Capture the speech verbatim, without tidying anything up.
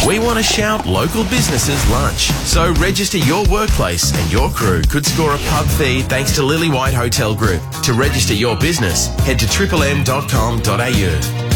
We want to shout local businesses lunch. So register your workplace and your crew could score a pub fee thanks to Lily White Hotel Group. To register your business, head to triple m dot com dot a u.